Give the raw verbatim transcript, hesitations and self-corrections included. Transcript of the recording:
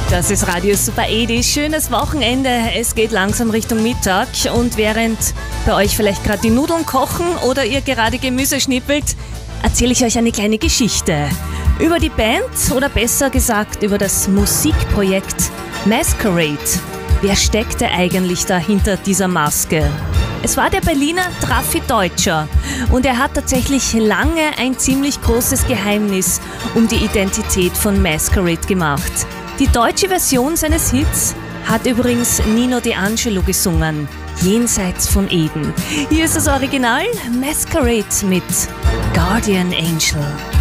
Das ist Radio Super Edi. Schönes Wochenende. Es geht langsam Richtung Mittag. Und während bei euch vielleicht gerade die Nudeln kochen oder ihr gerade Gemüse schnippelt, erzähle ich euch eine kleine Geschichte. Über die Band oder besser gesagt über das Musikprojekt Masquerade. Wer steckte eigentlich da hinter dieser Maske? Es war der Berliner Traffi Deutscher und er hat tatsächlich lange ein ziemlich großes Geheimnis um die Identität von Masquerade gemacht. Die deutsche Version seines Hits hat übrigens Nino D'Angelo gesungen, Jenseits von Eden. Hier ist das Original, Masquerade mit Guardian Angel.